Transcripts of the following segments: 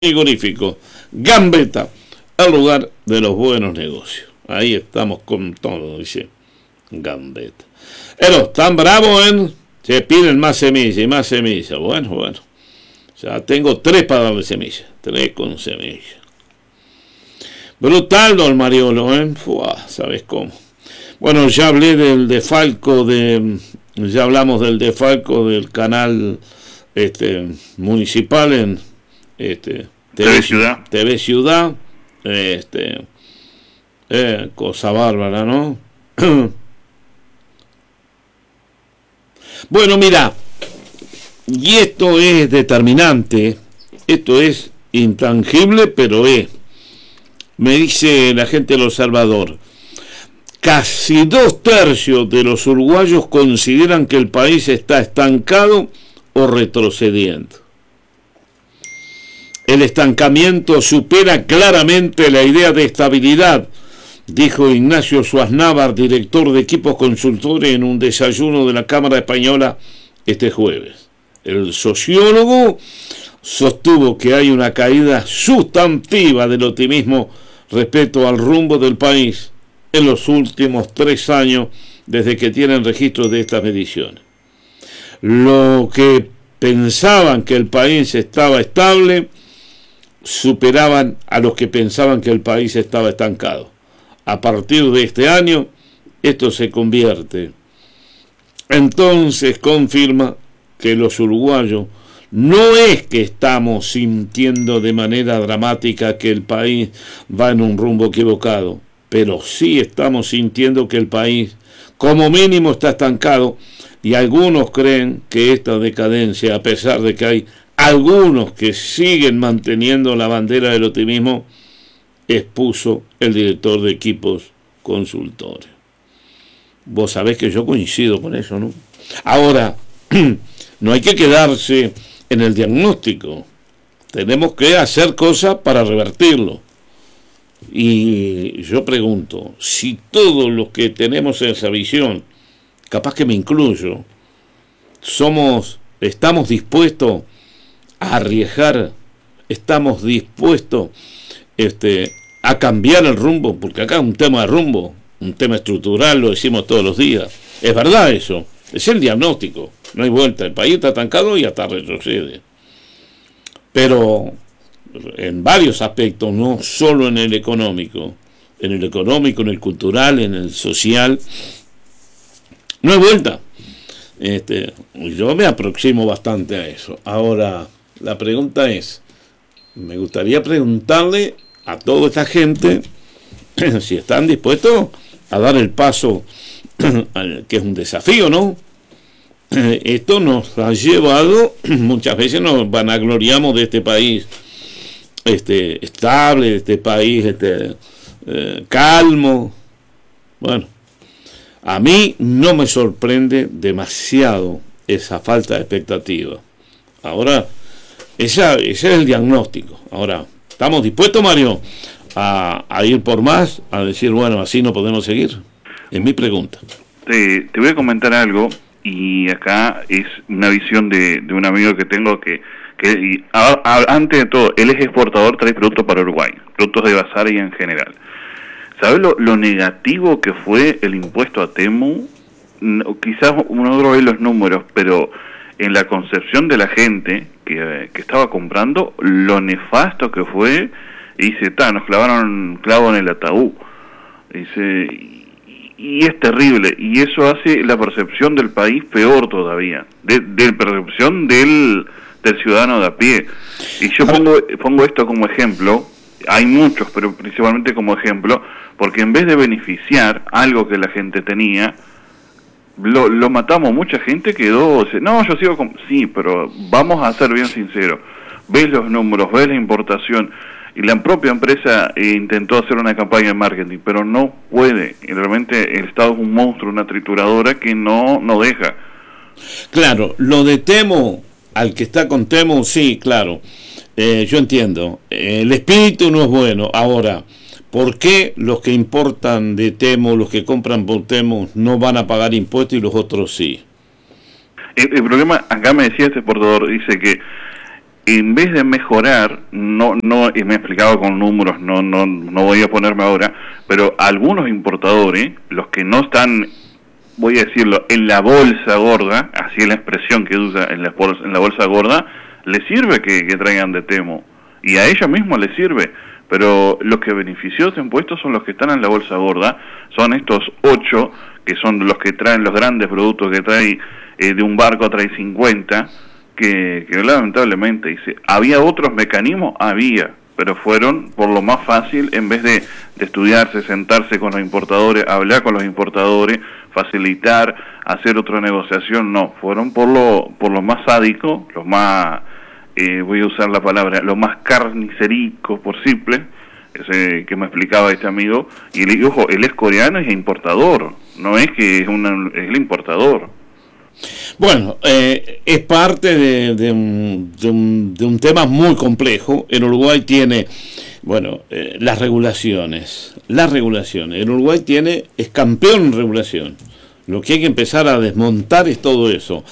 frigorífico Gambetta, el lugar de los buenos negocios. Ahí estamos con todo, dice Gambetta. Pero están bravos, se piden más semillas y más semillas. Bueno, ya tengo 3 para darle semillas, 3 con semillas. Brutal, don Mariolo, ¿sabes cómo? Bueno, ya hablé del defalco ya hablamos del defalco del canal municipal en TV Ciudad, cosa bárbara, ¿no? Bueno, mira, y esto es determinante, esto es intangible, pero me dice la gente del Observador, casi 2/3 de los uruguayos consideran que el país está estancado o retrocediendo. El estancamiento supera claramente la idea de estabilidad, dijo Ignacio Suaznávar, director de equipos consultores, en un desayuno de la Cámara Española este jueves. El sociólogo sostuvo que hay una caída sustantiva del optimismo respecto al rumbo del país en los últimos 3 años desde que tienen registro de estas mediciones. Lo que pensaban que el país estaba estable superaban a los que pensaban que el país estaba estancado. A partir de este año, esto se convierte. Entonces confirma que los uruguayos no es que estamos sintiendo de manera dramática que el país va en un rumbo equivocado, pero sí estamos sintiendo que el país, como mínimo, está estancado, y algunos creen que esta decadencia, a pesar de que hay algunos que siguen manteniendo la bandera del optimismo, expuso el director de equipos consultores. Vos sabés que yo coincido con eso, ¿no? Ahora, no hay que quedarse en el diagnóstico. Tenemos que hacer cosas para revertirlo. Y yo pregunto, si todos los que tenemos esa visión, capaz que me incluyo, estamos dispuestos a arriesgar, estamos dispuestos a cambiar el rumbo, porque acá es un tema de rumbo, un tema estructural, lo decimos todos los días. Es verdad eso, es el diagnóstico, no hay vuelta, el país está estancado y hasta retrocede. Pero en varios aspectos, no solo en el económico, en el cultural, en el social, no hay vuelta. Yo me aproximo bastante a eso. Ahora, la pregunta es, me gustaría preguntarle a toda esta gente si están dispuestos a dar el paso, que es un desafío, ¿no? Esto nos ha llevado, muchas veces nos vanagloriamos de este país estable, de este país calmo. Bueno, a mí no me sorprende demasiado esa falta de expectativa. Ahora, ese es el diagnóstico. Ahora, ¿estamos dispuestos, Mario, a ir por más? A decir, bueno, así no podemos seguir. Es mi pregunta. Te voy a comentar algo, y acá es una visión de un amigo que tengo que antes de todo, él es exportador, trae productos para Uruguay, productos de bazar y en general. ¿Sabes lo negativo que fue el impuesto a Temu? Quizás uno no ve los números, pero en la concepción de la gente que estaba comprando, lo nefasto que fue, y dice, nos clavaron clavo en el ataúd. Dice, y es terrible, y eso hace la percepción del país peor todavía, de percepción del ciudadano de a pie. Y yo pongo esto como ejemplo, hay muchos, pero principalmente como ejemplo, porque en vez de beneficiar algo que la gente tenía, lo matamos. Mucha gente quedó, no, yo sigo con... Sí, pero vamos a ser bien sinceros, ves los números, ves la importación, y la propia empresa intentó hacer una campaña de marketing, pero no puede. Y realmente el Estado es un monstruo, una trituradora que no deja. Claro, lo de Temu, al que está con Temu, sí, claro, yo entiendo, el espíritu no es bueno. Ahora, ¿por qué los que importan de Temu, los que compran por Temu, no van a pagar impuestos y los otros sí? El problema, acá me decía este exportador, dice que en vez de mejorar, y me he explicado con números, no voy a ponerme ahora, pero algunos importadores, los que no están, voy a decirlo, en la bolsa gorda, así es la expresión que usa en la bolsa gorda, les sirve que traigan de Temu, y a ellos mismos les sirve, pero los que beneficiosos en impuestos son los que están en la bolsa gorda, son estos 8, que son los que traen los grandes productos, que trae de un barco trae 50, que lamentablemente dice, ¿había otros mecanismos? Había, pero fueron por lo más fácil, en vez de estudiarse, sentarse con los importadores, hablar con los importadores, facilitar, hacer otra negociación, no, fueron por lo más sádico, los más, voy a usar la palabra, los más carnicericos por simple, ese que me explicaba este amigo, y ojo, él es coreano y es importador, no es que es el importador. Bueno, es parte de un tema muy complejo. En Uruguay tiene, bueno, las regulaciones. En Uruguay es campeón en regulación. Lo que hay que empezar a desmontar es todo eso.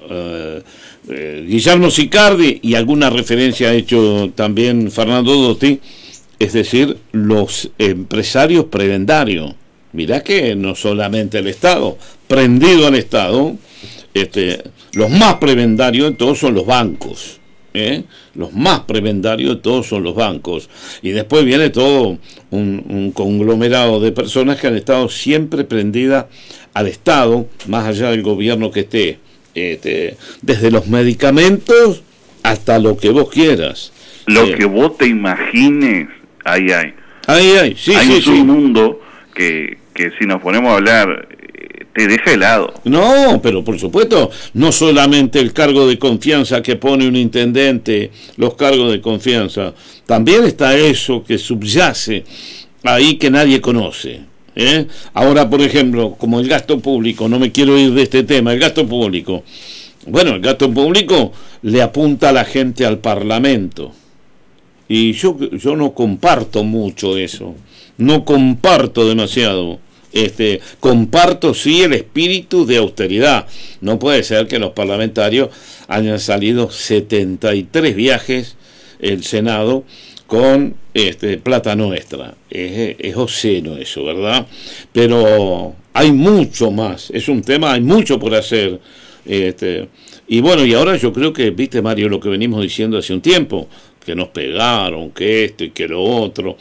Guillermo Sicardi, y alguna referencia ha hecho también Fernando Dotti, es decir, los empresarios prebendarios. Mirá que no solamente el Estado, prendido al Estado, los más prebendarios de todos son los bancos, los más prebendarios de todos son los bancos, y después viene todo un conglomerado de personas que han estado siempre prendidas al Estado, más allá del gobierno que esté, desde los medicamentos hasta lo que vos quieras, lo que vos te imagines, hay sí, hay sí, un mundo que si nos ponemos a hablar te deja helado. No, pero por supuesto, no solamente el cargo de confianza que pone un intendente, los cargos de confianza, también está eso que subyace ahí que nadie conoce. Ahora, por ejemplo, como el gasto público, no me quiero ir de este tema, el gasto público. Bueno, el gasto público le apunta a la gente al Parlamento. Y yo no comparto mucho eso, no comparto demasiado. Comparto sí el espíritu de austeridad. No puede ser que los parlamentarios hayan salido 73 viajes el Senado con plata nuestra. Es obsceno eso, ¿verdad? Pero hay mucho más, es un tema, hay mucho por hacer. Y bueno, y ahora yo creo que, viste, Mario, lo que venimos diciendo hace un tiempo, que nos pegaron, que esto y que lo otro,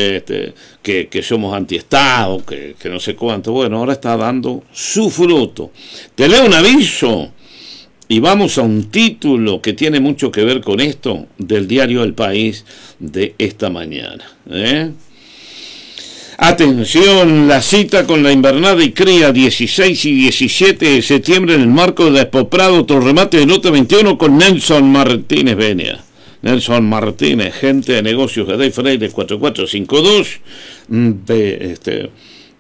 que somos antiestado, que no sé cuánto. Bueno, ahora está dando su fruto. Te leo un aviso y vamos a un título que tiene mucho que ver con esto, del diario El País de esta mañana. Atención, la cita con la invernada y cría 16 y 17 de septiembre en el marco de la Expo Prado, otro remate de Nota 21 con Nelson Martínez Benia. Nelson Martínez, gente de negocios de Day Freire 4452 de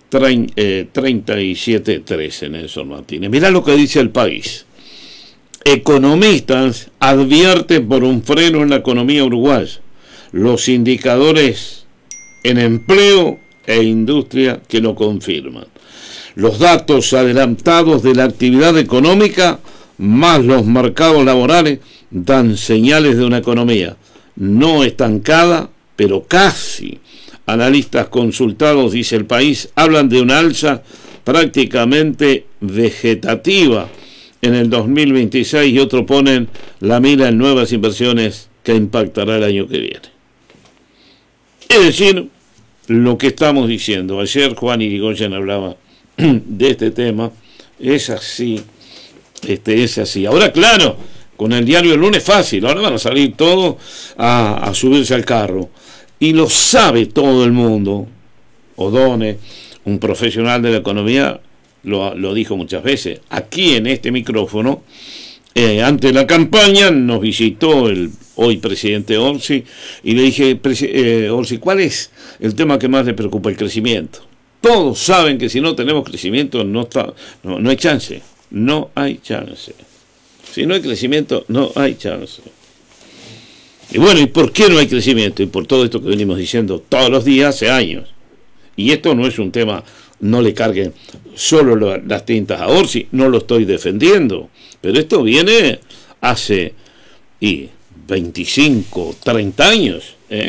3713, Nelson Martínez. Mirá lo que dice El País. Economistas advierten por un freno en la economía uruguaya. Los indicadores en empleo e industria que lo confirman. Los datos adelantados de la actividad económica más los mercados laborales dan señales de una economía no estancada, pero casi. Analistas consultados, dice El País, hablan de una alza prácticamente vegetativa en el 2026 y otros ponen la mira en nuevas inversiones que impactará el año que viene. Es decir, lo que estamos diciendo. Ayer Juan Irigoyen hablaba de este tema. Es así. Es así. Ahora, claro, con el diario El Lunes fácil, ahora van a salir todos a subirse al carro. Y lo sabe todo el mundo. O'Donnell, un profesional de la economía, lo dijo muchas veces. Aquí en este micrófono, antes de la campaña, nos visitó el hoy presidente Orsi, y le dije, Orsi, ¿cuál es el tema que más le preocupa? El crecimiento. Todos saben que si no tenemos crecimiento no hay chance. No hay chance. Si no hay crecimiento, no hay chance. Y bueno, ¿y por qué no hay crecimiento? Y por todo esto que venimos diciendo todos los días, hace años. Y esto no es un tema, no le carguen solo las tintas a Orsi, no lo estoy defendiendo. Pero esto viene hace 25, 30 años.